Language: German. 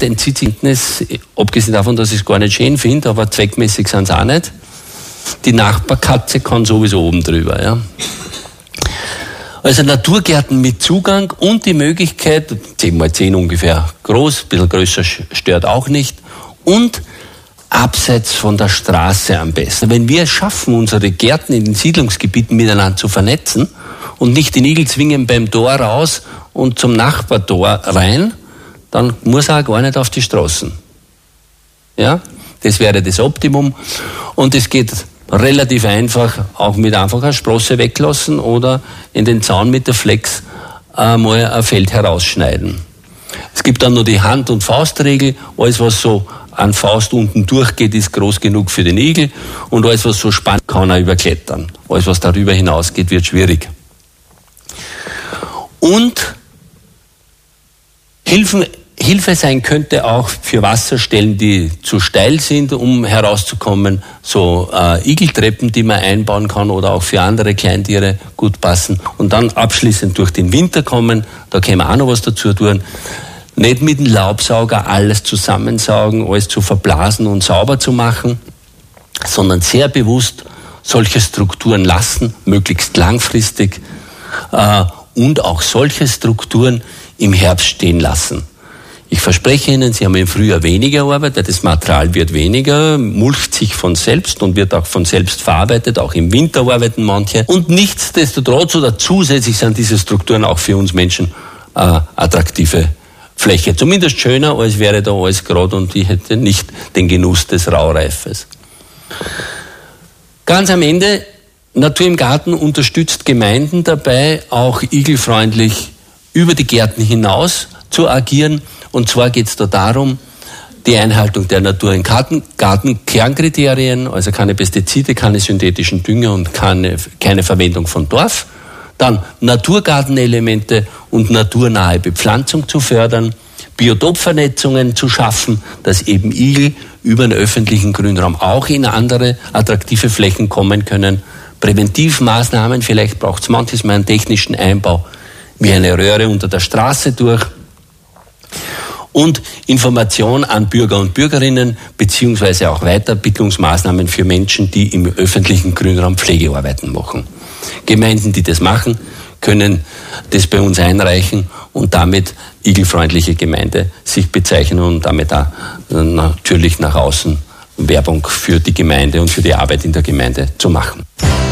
Fakt entzieht sich, abgesehen davon, dass ich es gar nicht schön finde, aber zweckmäßig sind sie auch nicht. Die Nachbarkatze kann sowieso oben drüber. Ja. Also Naturgärten mit Zugang und die Möglichkeit, 10x10 ungefähr groß, ein bisschen größer stört auch nicht, und abseits von der Straße am besten. Wenn wir es schaffen, unsere Gärten in den Siedlungsgebieten miteinander zu vernetzen und nicht den Igel zwingen beim Tor raus und zum Nachbartor rein, dann muss er auch gar nicht auf die Straßen. Ja, das wäre das Optimum. Und es geht relativ einfach, auch mit einfacher Sprosse weglassen oder in den Zaun mit der Flex mal ein Feld herausschneiden. Es gibt dann noch die Hand- und Faustregel. Alles, was so an Faust unten durchgeht, ist groß genug für den Igel. Und alles, was so spannt, kann er überklettern. Alles, was darüber hinausgeht, wird schwierig. Und Hilfe sein könnte auch für Wasserstellen, die zu steil sind, um herauszukommen, so Igeltreppen, die man einbauen kann oder auch für andere Kleintiere gut passen. Und dann abschließend durch den Winter kommen, da können wir auch noch was dazu tun. Nicht mit dem Laubsauger alles zusammensaugen, alles zu verblasen und sauber zu machen, sondern sehr bewusst solche Strukturen lassen, möglichst langfristig, und auch solche Strukturen im Herbst stehen lassen. Ich verspreche Ihnen, Sie haben im Frühjahr weniger Arbeit, weil das Material wird weniger, mulcht sich von selbst und wird auch von selbst verarbeitet, auch im Winter arbeiten manche. Und nichtsdestotrotz oder zusätzlich sind diese Strukturen auch für uns Menschen attraktive Fläche. Zumindest schöner, als wäre da alles gerade und ich hätte nicht den Genuss des Raureifes. Ganz am Ende, Natur im Garten unterstützt Gemeinden dabei, auch igelfreundlich über die Gärten hinaus zu agieren. Und zwar geht es da darum, die Einhaltung der Natur im Garten-Kernkriterien, also keine Pestizide, keine synthetischen Dünger und keine Verwendung von Torf. Dann Naturgartenelemente und naturnahe Bepflanzung zu fördern, Biotopvernetzungen zu schaffen, dass eben Igel über den öffentlichen Grünraum auch in andere attraktive Flächen kommen können. Präventivmaßnahmen, vielleicht braucht es manches mal einen technischen Einbau, wie eine Röhre unter der Straße durch. Und Information an Bürger und Bürgerinnen, beziehungsweise auch Weiterbildungsmaßnahmen für Menschen, die im öffentlichen Grünraum Pflegearbeiten machen. Gemeinden, die das machen, können das bei uns einreichen und damit igelfreundliche Gemeinde sich bezeichnen und damit auch natürlich nach außen Werbung für die Gemeinde und für die Arbeit in der Gemeinde zu machen.